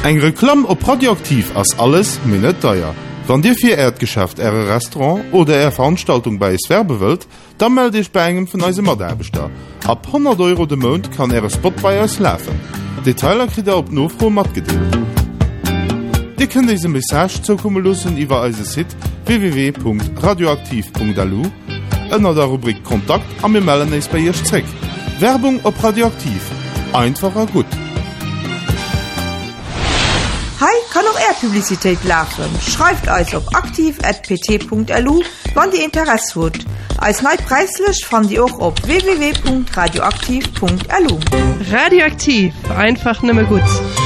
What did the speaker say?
Eng Reklam op Radioaktiv ass alles minnet teuer. Wann Dir fir Erdgeschäft Äre Restaurant oder Ä Veranstaltung bei es werbe wëlt, dann melde ich bei engem vun eise Maderbeter. Ab 100 € de Mond kann Äre Spot bei euch läfen. Detailer krit op Nofro mat gedeelt. Di könnt diese Message zukommen lassen iwwer eise Site www.radioaktiv.lu ënner der Rubrik Kontakt am mir melden eis bei ihr Zweck. Werbung op Radioaktiv. Einfacher gut. Hi, kann auch Publizität laufen. Schreibt euch auf aktiv@pt.lu, wann die Interesse hat. Als neu preislich fand ihr auch auf www.radioaktiv.lu. Radioaktiv, einfach nimmer gut.